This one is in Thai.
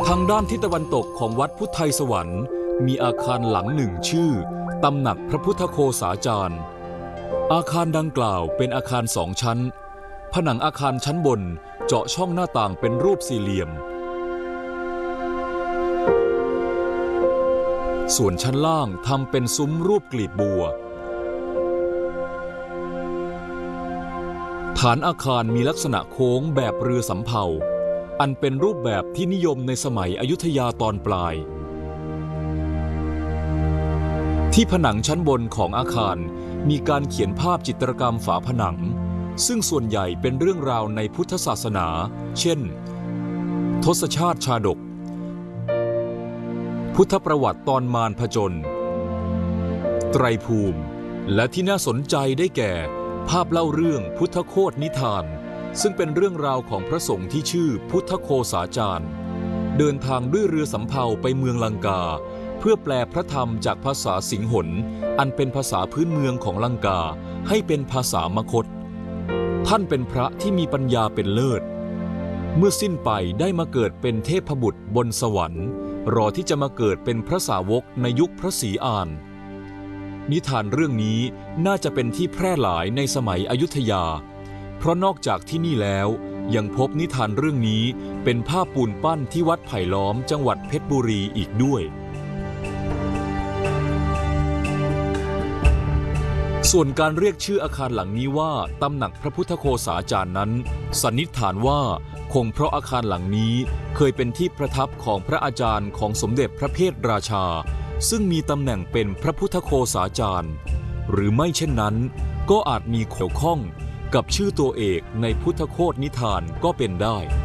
ทางด้านทิศตะวันตกของวัดพุทธไทยสวรรค์มีอาคารหลังหนึ่งชื่อตำหนักพระพุทธโฆษาจารย์อาคารดังกล่าวเป็นอาคารสองชั้นผนังอาคารชั้นบนเจาะช่องหน้าต่างเป็นรูปสี่เหลี่ยมส่วนชั้นล่างทำเป็นซุ้มรูปกลีบบัวฐานอาคารมีลักษณะโค้งแบบเรือสำเภาอันเป็นรูปแบบที่นิยมในสมัยอยุธยาตอนปลายที่ผนังชั้นบนของอาคารมีการเขียนภาพจิตรกรรมฝาผนังซึ่งส่วนใหญ่เป็นเรื่องราวในพุทธศาสนาเช่นทศชาติชาดกพุทธประวัติตอนมารผจญไตรภูมิและที่น่าสนใจได้แก่ภาพเล่าเรื่องพุทธโคตนิทานซึ่งเป็นเรื่องราวของพระสงฆ์ที่ชื่อพุทธโฆษาจารย์เดินทางด้วยเรือสำเภาไปเมืองลังกาเพื่อแปลพระธรรมจากภาษาสิงหนอันเป็นภาษาพื้นเมืองของลังกาให้เป็นภาษามคธท่านเป็นพระที่มีปัญญาเป็นเลิศเมื่อสิ้นไปได้มาเกิดเป็นเทพบุตรบนสวรรค์รอที่จะมาเกิดเป็นพระสาวกในยุคพระศรีอานนิทานเรื่องนี้น่าจะเป็นที่แพร่หลายในสมัยอยุธยาเพราะนอกจากที่นี่แล้วยังพบนิทานเรื่องนี้เป็นภาพปูนปั้นที่วัดไผ่ล้อมจังหวัดเพชรบุรีอีกด้วยส่วนการเรียกชื่ออาคารหลังนี้ว่าตำหนักพระพุทธโฆษาจารย์นั้นสันนิษฐานว่าคงเพราะอาคารหลังนี้เคยเป็นที่ประทับของพระอาจารย์ของสมเด็จพระเพทราชาซึ่งมีตำแหน่งเป็นพระพุทธโฆษาจารย์หรือไม่เช่นนั้นก็อาจมีเกี่ยวข้องกับชื่อตัวเอกในพุทธโคตนิทานก็เป็นได้